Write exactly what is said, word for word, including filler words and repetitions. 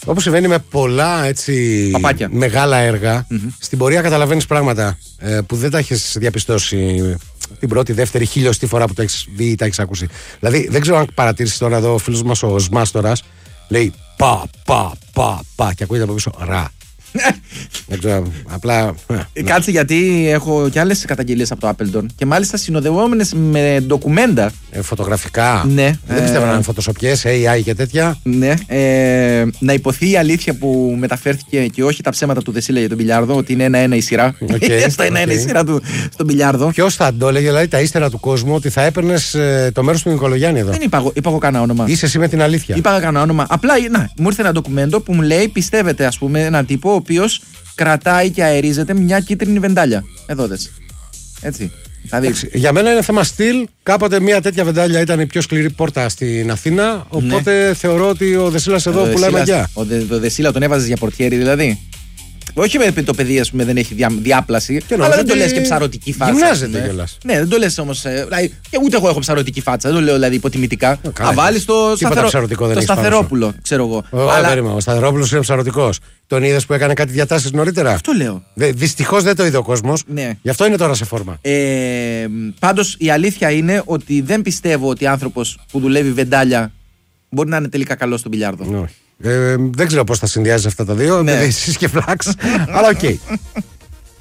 Όπως συμβαίνει με πολλά έτσι, Παπάκια. μεγάλα έργα, Mm-hmm. στην πορεία καταλαβαίνεις πράγματα ε, που δεν τα έχεις διαπιστώσει την πρώτη, δεύτερη, χιλιοστή φορά που τα έχεις δει ή τα έχεις ακούσει. Δηλαδή, δεν ξέρω αν παρατήρησες τώρα εδώ ο φίλος μας ο Σμάστορας, λέει πα, πα, πα, πα και ακούγεται από πίσω ρα. Δεν ξέρω, απλά. Κάτσε, γιατί έχω και άλλες καταγγελίες από το Appleton και μάλιστα συνοδευόμενες με ντοκουμέντα. Ε, φωτογραφικά. Ναι. Δεν ε, πιστεύω να είναι φωτοσοπιές, έι άι και τέτοια. Ναι. Ε, να υποθεί η αλήθεια που μεταφέρθηκε και όχι τα ψέματα του Δεσίλα για τον μπιλιάρδο, ότι είναι ένα-ένα η σειρά. Okay, στο ένα-ένα okay. η σειρά του στον μπιλιάρδο. Ποιος θα το έλεγε, δηλαδή τα ύστερα του κόσμου, ότι θα έπαιρνες ε, το μέρος του Νικολογιάννη εδώ. Δεν είπα εγώ, είπα εγώ κανένα όνομα. Είσαι εσύ με την αλήθεια. Είπα κανένα όνομα. Απλά να, μου ήρθε ένα ντοκουμέντο που μου λέει, πιστεύετε, ας πούμε, έναν τύπο ο οποίος κρατάει και αερίζεται μια κίτρινη βεντάλια. Εδώ δες. Έτσι. Θα δείξει. Για μένα είναι θέμα στυλ. Κάποτε μια τέτοια βεντάλια ήταν η πιο σκληρή πόρτα στην Αθήνα. Οπότε ναι. θεωρώ ότι ο Δεσίλας εδώ πουλάει μαγιά. Ο Δε, το Δεσίλα τον έβαζε για πορτιέρι δηλαδή. Όχι με το παιδί, ας πούμε, δεν έχει διά, διάπλαση. Αλλά δεν το λες και ψαρωτική φάτσα. Γυμνάζεται κιόλας. Ναι, δεν το λες όμως. Ε, δηλαδή, και ούτε εγώ έχω ψαρωτική φάτσα. Δεν το λέω δηλαδή υποτιμητικά. Θα βάλεις το, σταθερο... το Σταθερόπουλο, ξέρω εγώ. Ο, αλλά... περίμα, ο Σταθερόπουλος είναι ψαρωτικός. Τον είδες που έκανε κάτι διατάσεις νωρίτερα? Αυτό λέω. Δυστυχώς δεν το είδε ο κόσμος. Ναι. Γι' αυτό είναι τώρα σε φόρμα. Ε, πάντως η αλήθεια είναι ότι δεν πιστεύω ότι άνθρωπος που δουλεύει βεντάλια μπορεί να είναι τελικά καλός στον μπιλιάρδο. Ε, δεν ξέρω πώς θα συνδυάζει αυτά τα δύο. Ναι. Με δείσεις και φλάξ. Αλλά οκ. Okay.